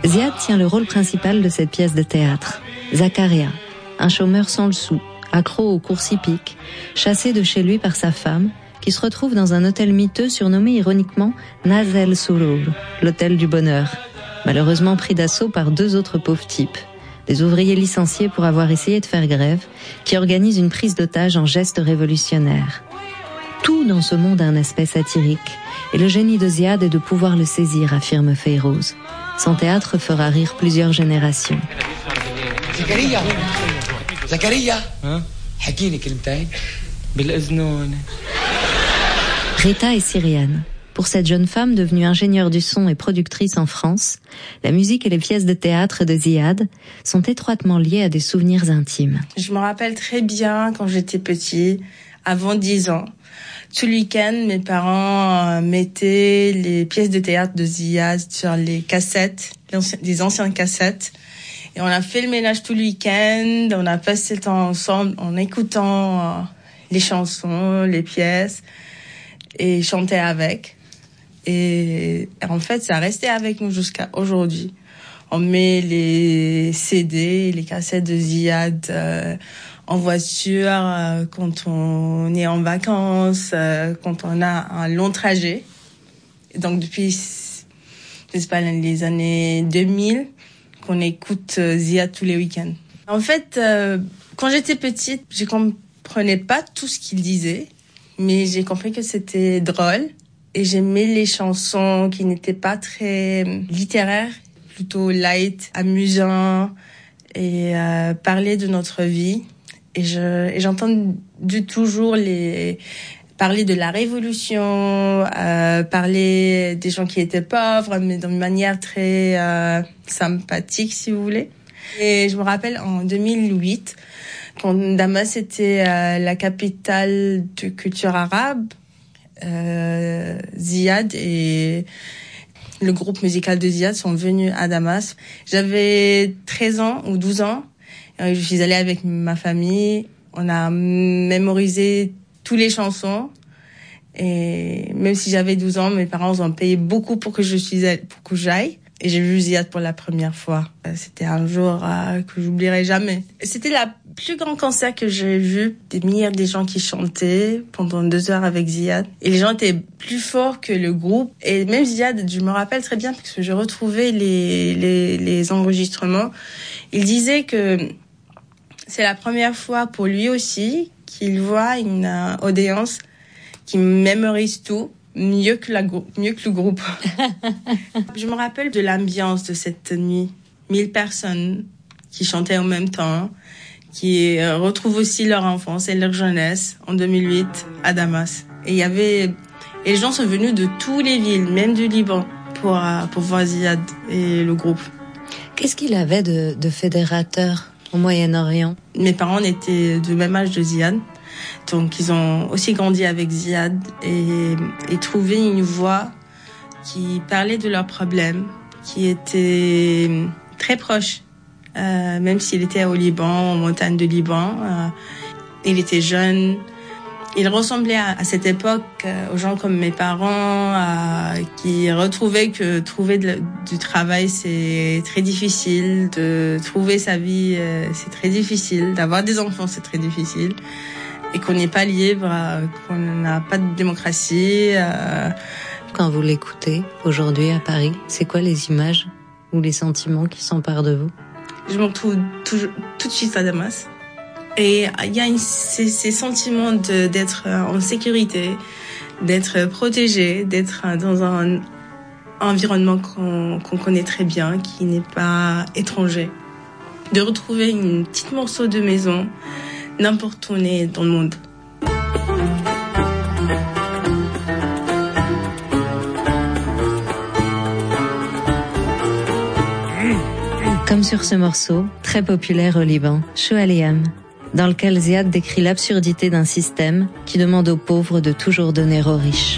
Ziad tient le rôle principal de cette pièce de théâtre. Zakaria, un chômeur sans le sou, accro aux courses hippiques, chassé de chez lui par sa femme, qui se retrouve dans un hôtel miteux surnommé ironiquement Naz El Surur, l'hôtel du bonheur, malheureusement pris d'assaut par 2 autres pauvres types, des ouvriers licenciés pour avoir essayé de faire grève, qui organisent une prise d'otage en geste révolutionnaire. Tout dans ce monde a un aspect satirique, et le génie de Ziad est de pouvoir le saisir, affirme Feyrouz. Son théâtre fera rire plusieurs générations. Zakaria, حكيني كلمتين بالأذنون. Rita est syrienne. Pour cette jeune femme devenue ingénieure du son et productrice en France, la musique et les pièces de théâtre de Ziad sont étroitement liées à des souvenirs intimes. Je me rappelle très bien quand j'étais petite, avant 10 ans. Tout le week-end, mes parents mettaient les pièces de théâtre de Ziad sur les cassettes, des anciennes cassettes. Et on a fait le ménage tout le week-end, on a passé le temps ensemble en écoutant les chansons, les pièces, et chanter avec. Et en fait, ça a resté avec nous jusqu'à aujourd'hui. On met les CD, les cassettes de Ziad en voiture quand on est en vacances, quand on a un long trajet. Et donc depuis, je sais pas, les années 2000, qu'on écoute Ziad tous les week-ends. En fait, quand j'étais petite, je comprenais pas tout ce qu'il disait, mais j'ai compris que c'était drôle et j'aimais les chansons qui n'étaient pas très littéraires, plutôt light, amusant et parler de notre vie. Et j'entends toujours parler de la révolution, parler des gens qui étaient pauvres, mais d'une manière très sympathique, si vous voulez. Et je me rappelle en 2008, quand Damas était la capitale de culture arabe, Ziad et le groupe musical de Ziad sont venus à Damas. J'avais 13 ans ou 12 ans. Je suis allée avec ma famille. On a mémorisé toutes les chansons. Et même si j'avais 12 ans, mes parents ont payé beaucoup pour que j'aille. Et j'ai vu Ziad pour la première fois. C'était un jour que j'oublierai jamais. C'était la plus grande concert que j'ai vu. Des milliers de gens qui chantaient pendant 2 heures avec Ziad. Et les gens étaient plus forts que le groupe. Et même Ziad, je me rappelle très bien parce que je retrouvais les enregistrements. Il disait que c'est la première fois pour lui aussi qu'il voit une audience qui mémorise tout mieux que le groupe. Je me rappelle de l'ambiance de cette nuit. 1000 personnes qui chantaient en même temps, qui retrouvent aussi leur enfance et leur jeunesse en 2008 à Damas. Et les gens sont venus de toutes les villes, même du Liban, pour voir Ziad et le groupe. Qu'est-ce qu'il avait de fédérateur au Moyen-Orient? Mes parents étaient du même âge de Ziad. Donc, ils ont aussi grandi avec Ziad et trouvé une voix qui parlait de leurs problèmes, qui était très proche, même s'il était au Liban, en montagne de Liban. Il était jeune. Il ressemblait à cette époque aux gens comme mes parents qui retrouvaient que trouver du travail, c'est très difficile. De trouver sa vie, c'est très difficile. D'avoir des enfants, c'est très difficile. Et qu'on n'est pas libre, qu'on n'a pas de démocratie. Quand vous l'écoutez aujourd'hui à Paris, c'est quoi les images ou les sentiments qui s'emparent de vous? Je me retrouve tout de suite à Damas. Et il y a ces sentiments d'être en sécurité, d'être protégé, d'être dans un environnement qu'on connaît très bien, qui n'est pas étranger. De retrouver une petite morceau de maison n'importe où on est dans le monde. Comme sur ce morceau, très populaire au Liban, Choualiam, dans lequel Ziad décrit l'absurdité d'un système qui demande aux pauvres de toujours donner aux riches.